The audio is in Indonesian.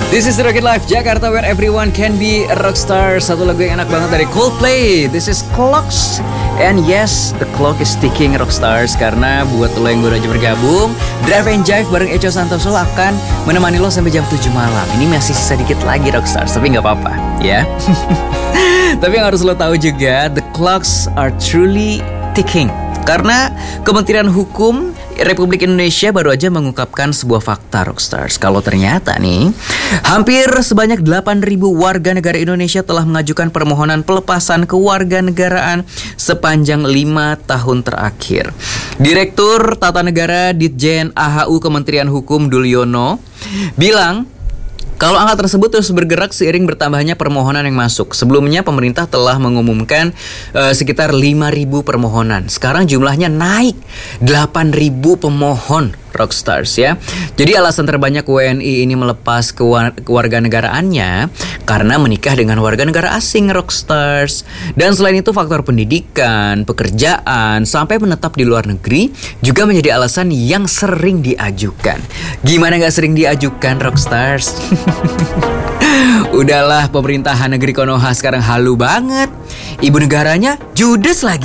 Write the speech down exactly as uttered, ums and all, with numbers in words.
This is the Rocket Life Jakarta where everyone can be a rockstar. Satu lagu yang enak banget dari Coldplay. This is Clocks. And yes, the clock is ticking rockstars. Karena buat lo yang baru aja bergabung, Drive and Jive bareng Echo Santoso akan menemani lo sampai jam tujuh malam. Ini masih sisa dikit lagi rockstars, tapi gak apa-apa ya. Tapi yang harus lo tahu juga, the clocks are truly ticking. Karena Kementerian Hukum Republik Indonesia baru aja mengungkapkan sebuah fakta rockstars. Kalau ternyata nih, hampir sebanyak delapan ribu warga negara Indonesia telah mengajukan permohonan pelepasan kewarganegaraan sepanjang lima tahun terakhir. Direktur Tata Negara Ditjen A H U Kementerian Hukum Dulyono bilang, kalau angka tersebut terus bergerak seiring bertambahnya permohonan yang masuk. Sebelumnya pemerintah telah mengumumkan uh, sekitar lima ribu permohonan. Sekarang jumlahnya naik delapan ribu pemohon rockstars ya. Jadi alasan terbanyak W N I ini melepas kewarganegaraannya karena menikah dengan warga negara asing rockstars. Dan selain itu faktor pendidikan, pekerjaan, sampai menetap di luar negeri juga menjadi alasan yang sering diajukan. Gimana gak sering diajukan rockstars? Udahlah, pemerintahan negeri Konoha sekarang halu banget. Ibu negaranya judes lagi.